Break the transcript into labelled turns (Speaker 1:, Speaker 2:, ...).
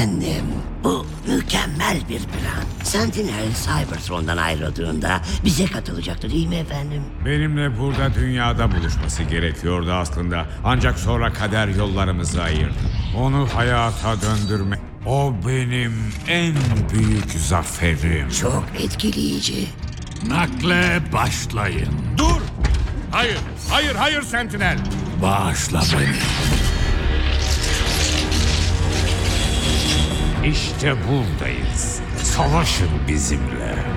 Speaker 1: Efendim, bu mükemmel bir plan. Sentinel Cybertron'dan ayrıldığında bize katılacaktı değil mi efendim?
Speaker 2: Benimle burada dünyada buluşması gerekiyordu aslında. Ancak sonra kader yollarımızı ayırdı. Onu hayata döndürme. O benim en büyük zaferim.
Speaker 1: Çok etkileyici.
Speaker 3: Nakle başlayın.
Speaker 2: Dur! Hayır, hayır, hayır Sentinel!
Speaker 3: Bağışla beni.
Speaker 2: İşte buradayız. Savaşın bizimle.